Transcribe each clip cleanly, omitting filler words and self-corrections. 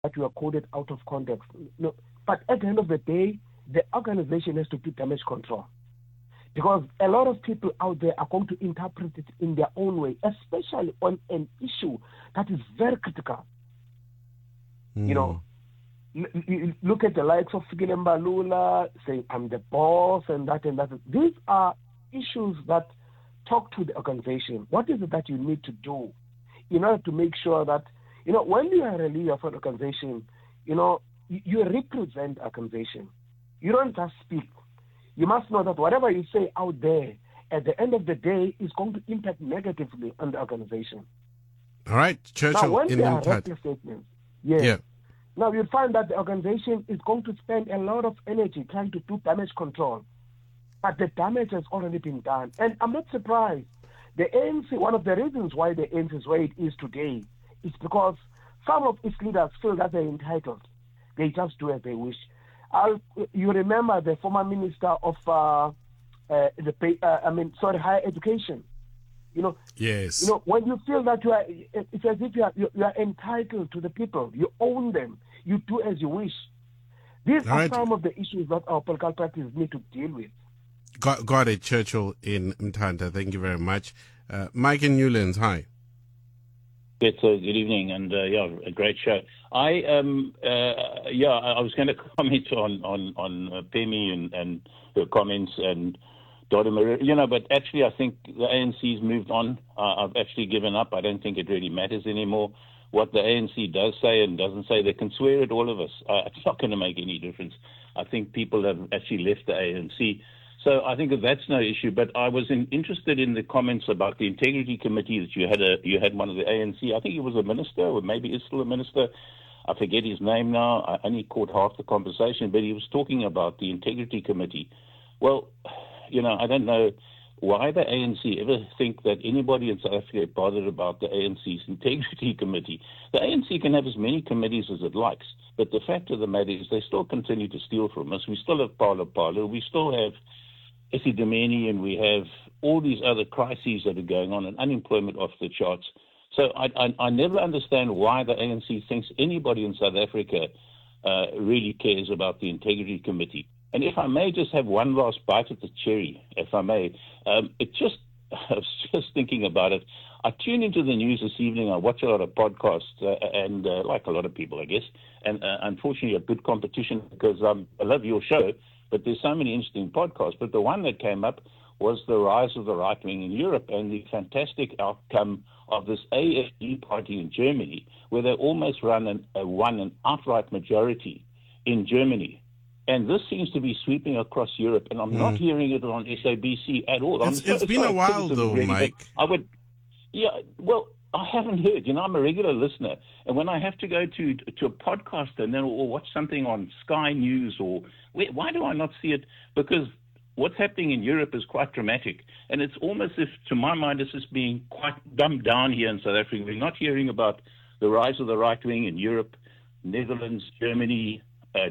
that were quoted out of context. No, but at the end of the day, the organization has to do damage control. Because a lot of people out there are going to interpret it in their own way, especially on an issue that is very critical. You know, look at the likes of Fikile Mbalula saying, I'm the boss, and that and that. These are issues that talk to the organization. What is it that you need to do in order to make sure that, when you are a leader for an organization, you represent the organization. You don't just speak. You must know that whatever you say out there, at the end of the day, is going to impact negatively on the organization. All right, Churchill. Now, when there are reckless statements, now you'll find that the organization is going to spend a lot of energy trying to do damage control. But the damage has already been done. And I'm not surprised. The ANC, one of the reasons why the ANC is where it is today is because some of its leaders feel that they're entitled. They just do as they wish. You remember the former minister of higher education. Yes. When you feel that it's as if you are entitled to the people. You own them. You do as you wish. These are some of the issues that our political parties need to deal with. Got it, Churchill in Mtanda. Thank you very much. Mike in Newlands, hi. Good evening, and a great show. I was going to comment on Pemi and her comments and Dodoma, but actually I think the ANC's moved on. I've actually given up. I don't think it really matters anymore what the ANC does say and doesn't say. They can swear at all of us. It's not going to make any difference. I think people have actually left the ANC. So I think that's no issue. But I was interested in the comments about the Integrity Committee that you had one of the ANC. I think he was a minister, or maybe is still a minister. I forget his name now. I only caught half the conversation, but he was talking about the Integrity Committee. Well, I don't know why the ANC ever think that anybody in South Africa bothered about the ANC's Integrity Committee. The ANC can have as many committees as it likes, but the fact of the matter is they still continue to steal from us. We still have Palo, we still have Esidimeni, and we have all these other crises that are going on, and unemployment off the charts. So I never understand why the ANC thinks anybody in South Africa really cares about the Integrity Committee. And if I may just have one last bite at the cherry, if I may, I was just thinking about it. I tune into the news this evening. I watch a lot of podcasts, and like a lot of people, I guess. And unfortunately, a good competition because I love your show. But there's so many interesting podcasts. But the one that came up was the rise of the right wing in Europe and the fantastic outcome of this AfD party in Germany, where they almost won an outright majority in Germany. And this seems to be sweeping across Europe, and I'm not hearing it on SABC at all. It's been a while, though, really, Mike. I haven't heard. I'm a regular listener, and when I have to go to a podcast and then or watch something on Sky News why do I not see it? Because what's happening in Europe is quite dramatic, and it's almost as if, to my mind, it's just being quite dumbed down here in South Africa. We're not hearing about the rise of the right wing in Europe, Netherlands, Germany,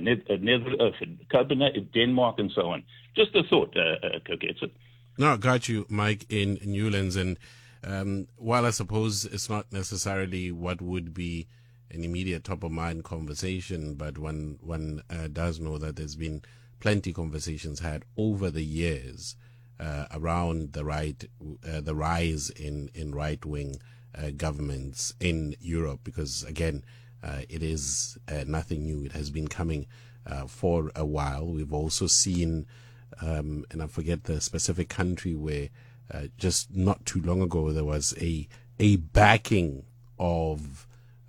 Denmark, and so on. Just a thought, Koketsa. No, got you, Mike, in Newlands. And while I suppose it's not necessarily what would be an immediate top-of-mind conversation, but one does know that there's been plenty conversations had over the years around the rise in right-wing governments in Europe, because, again, it is nothing new. It has been coming for a while. We've also seen, and I forget the specific country where just not too long ago there was a backing of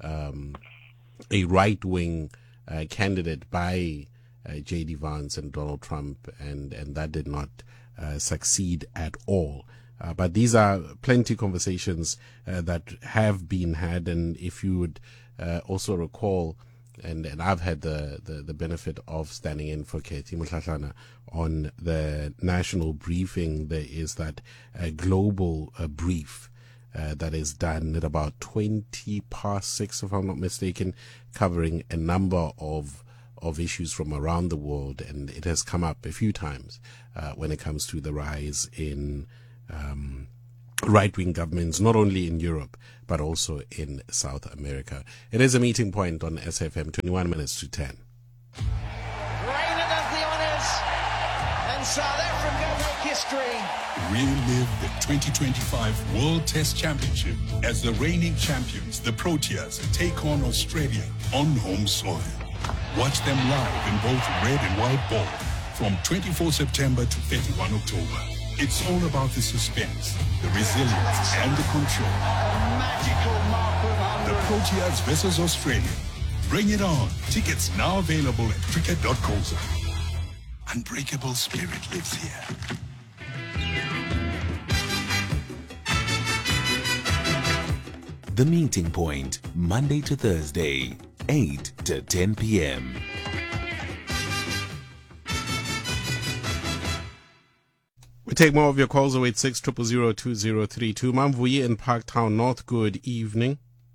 a right-wing candidate by J.D. Vance and Donald Trump, and that did not succeed at all. But these are plenty conversations that have been had, and if you would also recall, and I've had the benefit of standing in for Katie Mutlatlana on the national briefing, there is that global brief that is done at about 6:20, if I'm not mistaken, covering a number of issues from around the world, and it has come up a few times when it comes to the rise in right-wing governments, not only in Europe, but also in South America. It is a meeting point on SFM, 21 minutes to 10. Reina does the honours, and South Africa make history. Relive the 2025 World Test Championship as the reigning champions, the Proteas, take on Australia on home soil. Watch them live in both red and white ball from 24 September to 31 October. It's all about the suspense, the resilience, and the control. A magical mark of 100. The Proteas versus Australia. Bring it on. Tickets now available at cricket.coza. Unbreakable spirit lives here. The Meeting Point, Monday to Thursday, 8 to 10 p.m. We take more of your calls, 086 000 2032. Mamvuyi in Parktown North, good evening.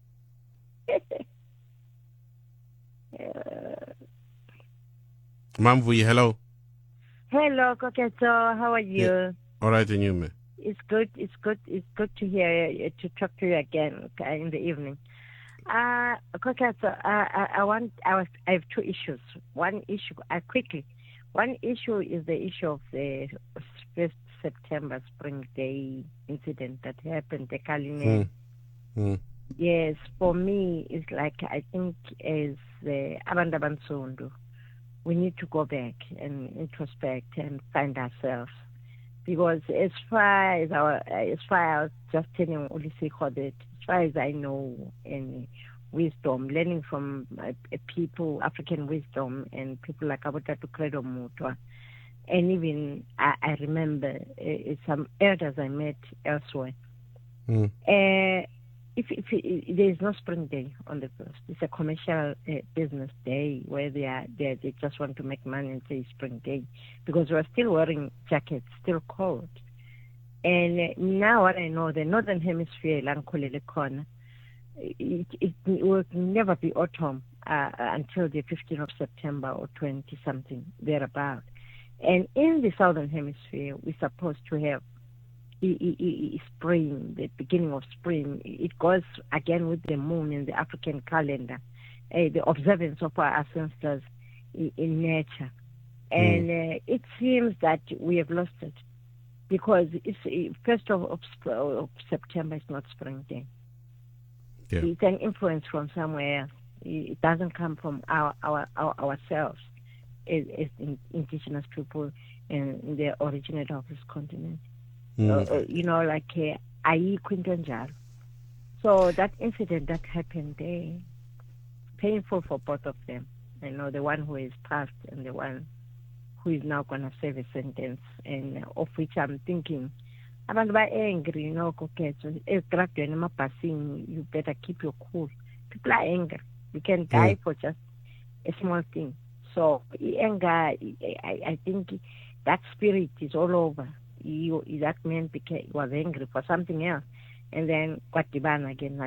Mamvuyi, hello. Hello, Koketo. How are you? Yeah. All right, and you, man? It's good to hear you, to talk to you again in the evening. Koketo, I have two issues. One issue, quickly. One issue is the issue of the 1st September Spring Day incident that happened at Kaline. Yes, for me, it's like, I think as Abanda Bansundu, we need to go back and introspect and find ourselves. Because as far as I was just telling Ulisiko that, as far as I know, and wisdom, learning from people, African wisdom, and people like Abotatu Credo Mutwa, and even I remember some elders I met elsewhere. If there is no spring day on the 1st, it's a commercial business day where they just want to make money and say spring day, because we're still wearing jackets, still cold. And now what I know, the Northern Hemisphere, Lankolele corner, it will never be autumn until the 15th of September or 20-something, thereabout. And in the Southern Hemisphere, we're supposed to have spring, the beginning of spring. It goes again with the moon in the African calendar, the observance of our ancestors in nature. And it seems that we have lost it, because it's 1st of September is not spring day. Yeah. It's an influence from somewhere else. It doesn't come from ourselves as indigenous people and the originator of this continent. Like Ayi Quintonjal. So that incident that happened there, painful for both of them. I know the one who is passed and the one who is now going to serve a sentence, and of which I'm thinking, abantu ba angry, Koketso, you better keep your cool. People are angry. You can die for just a small thing. So anger, I think that spirit is all over. That man was angry for something else, and then Kwatibana again,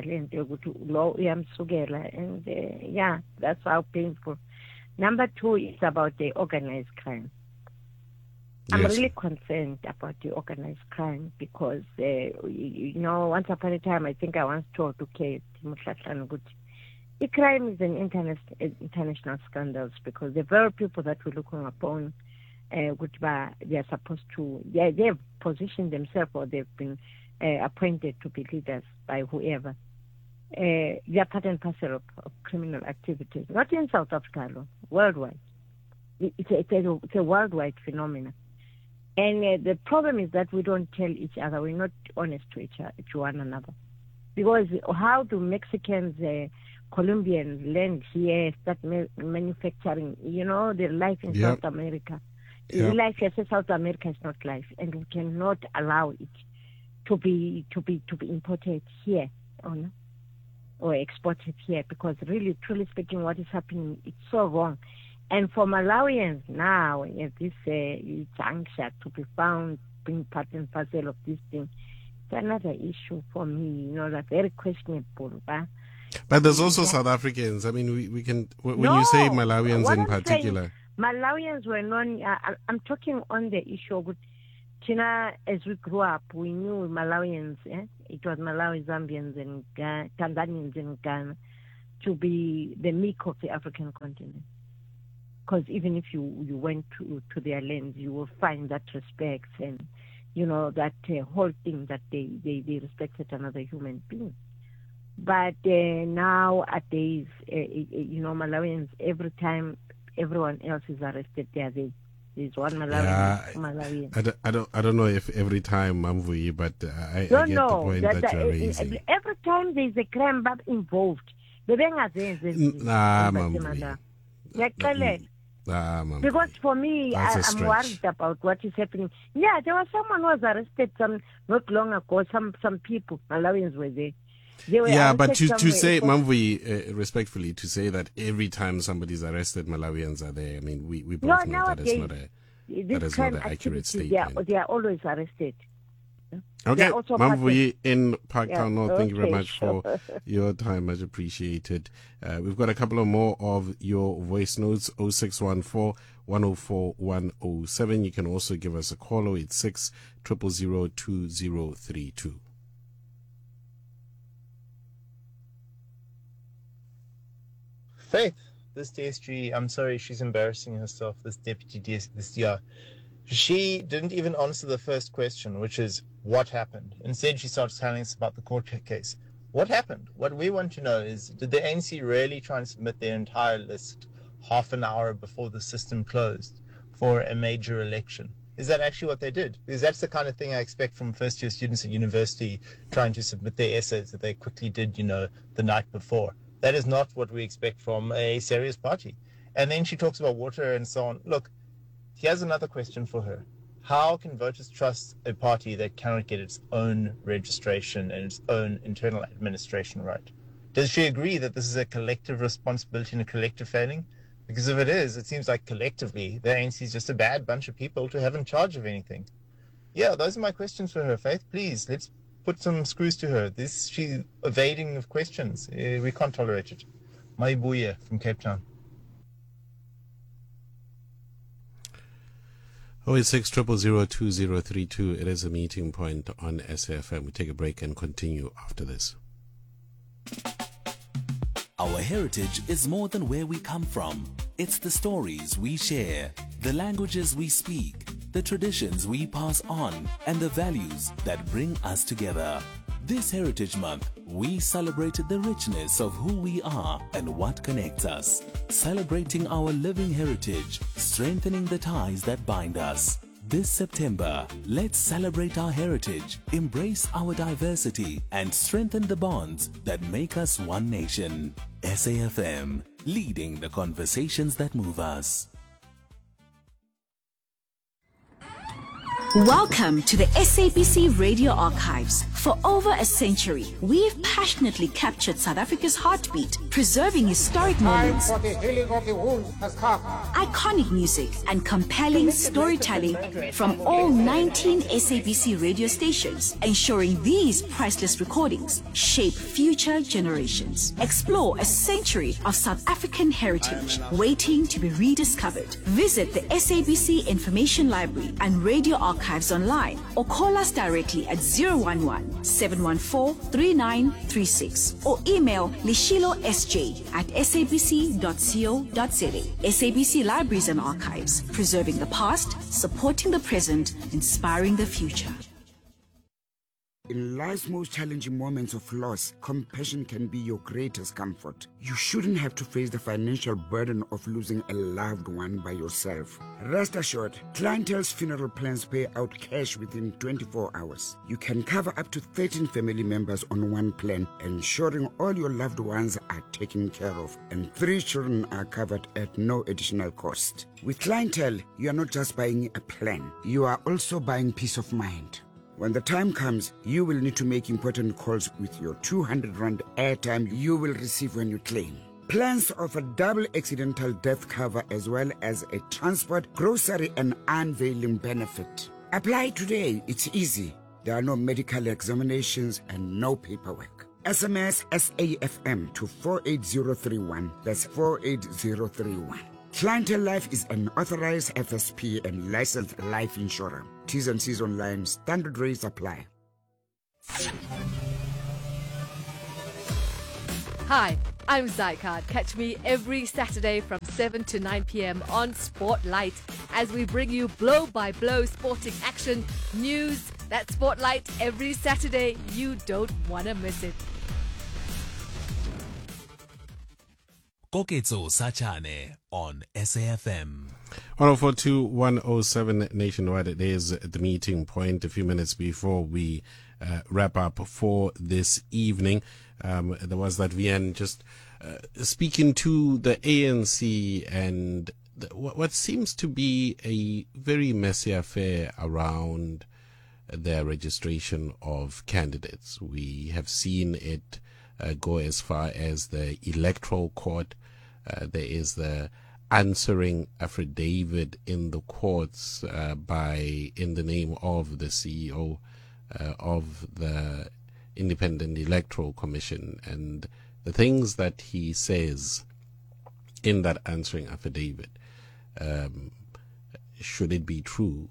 and that's how painful. Number 2 is about the organized crime. I'm really concerned about the organized crime because, once upon a time, I think I once told Kate Mushatlan, the crime is an international scandal, because the very people that we're looking upon, they are supposed to, they've positioned themselves, or they've been appointed to be leaders by whoever. They are part and parcel of criminal activities, not in South Africa alone, worldwide. It's a worldwide phenomenon. And the problem is that we don't tell each other, we're not honest to one another. Because how do Mexicans, Colombians learn here, start manufacturing, their life in South America? Life as South America is not life, and we cannot allow it to be imported here, or exported here, because really, truly speaking, what is happening, it's so wrong. And for Malawians now, at this juncture, to be found being part and parcel of this thing, it's another issue for me, that's very questionable. But there's also South Africans. I mean, we can, when you say Malawians in particular. Malawians were known, I'm talking on the issue of China, as we grew up, we knew Malawians, it was Malawi, Zambians, and Tanzanians and Ghana to be the meek of the African continent. Because even if you went to their lands, you will find that respect and, that whole thing that they respected another human being. But nowadays, Malawians, every time everyone else is arrested, there's one Malawian. I don't know if every time, Mamvui, but I get the point that you're raising. Every time there's a crime involved, because for me, I'm worried about what is happening. Yeah, there was someone who was arrested not long ago. Some people, Malawians were there. Yeah, but to say, Mamvui, respectfully, to say that every time somebody's arrested, Malawians are there. I mean, we both know that is not an accurate statement. They are always arrested. Okay, Mamvui in Parktown North, thank you very much for your time, much appreciated. We've got a couple of more of your voice notes, 0614 104 107. You can also give us a call, 086 000 2032. Faith, this DSG, I'm sorry, she's embarrassing herself, this deputy this year. She didn't even answer the first question, which is, what happened? Instead, she starts telling us about the court case. What happened? What we want to know is, did the ANC really try and submit their entire list half an hour before the system closed for a major election? Is that actually what they did? Because that's the kind of thing I expect from first-year students at university trying to submit their essays that they quickly did, the night before. That is not what we expect from a serious party. And then she talks about water and so on. Look, here's another question for her. How can voters trust a party that cannot get its own registration and its own internal administration right? Does she agree that this is a collective responsibility and a collective failing? Because if it is, it seems like collectively the ANC is just a bad bunch of people to have in charge of anything. Yeah, those are my questions for her, Faith. Please, let's put some screws to her. She's evading of questions. We can't tolerate it. Maibuya from Cape Town. 086 000 2032. It is a meeting point on SAFM. We take a break and continue after this. Our heritage is more than where we come from. It's the stories we share, the languages we speak, the traditions we pass on, and the values that bring us together. This Heritage Month, we celebrate the richness of who we are and what connects us. Celebrating our living heritage, strengthening the ties that bind us. This September, let's celebrate our heritage, embrace our diversity, and strengthen the bonds that make us one nation. SAFM, leading the conversations that move us. Welcome to the SABC Radio Archives. For over a century, we've passionately captured South Africa's heartbeat, preserving historic moments, for the healing of the wound has come. Iconic music, and compelling storytelling from all 19 SABC radio stations, ensuring these priceless recordings shape future generations. Explore a century of South African heritage waiting to be rediscovered. Visit the SABC Information Library and Radio Archives online, or call us directly at 011-714-3936 or email lishilosj@sabc.co.za. SABC Libraries and Archives, preserving the past, supporting the present, inspiring the future. In life's most challenging moments of loss, compassion can be your greatest comfort. You shouldn't have to face the financial burden of losing a loved one by yourself. Rest assured, Clientele's funeral plans pay out cash within 24 hours. You can cover up to 13 family members on one plan, ensuring all your loved ones are taken care of, and 3 children are covered at no additional cost. With Clientele, you are not just buying a plan, you are also buying peace of mind. When the time comes, you will need to make important calls with your 200 Rand airtime you will receive when you claim. Plans offer double accidental death cover as well as a transport, grocery and unveiling benefit. Apply today, it's easy. There are no medical examinations and no paperwork. SMS SAFM to 48031. That's 48031. Clientele Life is an authorized FSP and licensed life insurer. T's and C's online. Standard rates apply. Hi, I'm Zycard. Catch me every Saturday from 7 to 9 p.m. on Spotlight as we bring you blow-by-blow sporting action, news. That's Spotlight every Saturday. You don't want to miss it. Koketso Sachane on SAFM. 104.2 107 nationwide. It is the meeting point a few minutes before we wrap up for this evening. There was that VN just speaking to the ANC and what seems to be a very messy affair around their registration of candidates. We have seen it go as far as the electoral court. There is the answering affidavit in the courts in the name of the CEO of the Independent Electoral Commission, and the things that he says in that answering affidavit, should it be true,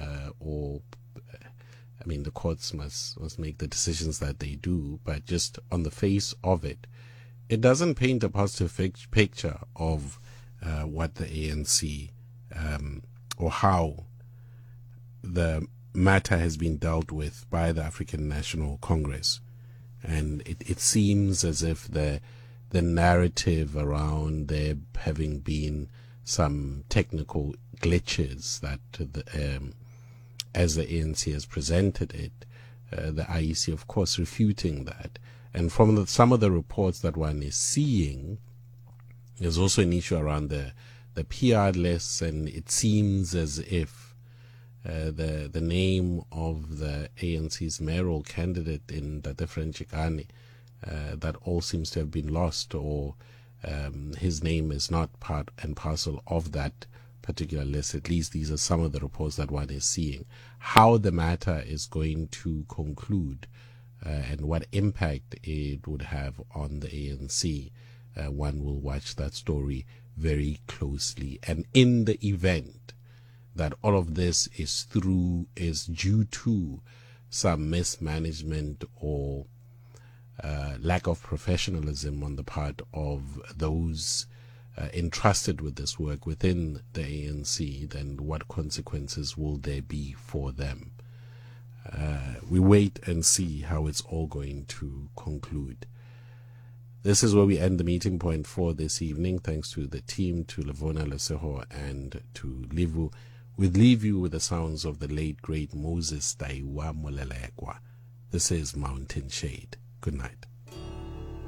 the courts must make the decisions that they do, but just on the face of it, it doesn't paint a positive picture of what the ANC or how the matter has been dealt with by the African National Congress. And it seems as if the narrative around there having been some technical glitches that as the ANC has presented it, the IEC of course refuting that. And from some of the reports that one is seeing, there's also an issue around the PR lists, and it seems as if the name of the ANC's mayoral candidate in Date Franchikane, that all seems to have been lost, or his name is not part and parcel of that particular list. At least these are some of the reports that one is seeing. How the matter is going to conclude and what impact it would have on the ANC, one will watch that story very closely. And in the event that all of this is due to some mismanagement or lack of professionalism on the part of those entrusted with this work within the ANC, then what consequences will there be for them? We wait and see how it's all going to conclude. This is where we end the meeting point for this evening. Thanks to the team, to Lavona Leseho and to Livu. We'll leave you with the sounds of the late, great Moses Taiwa Molelekwa. This is Mountain Shade. Good night.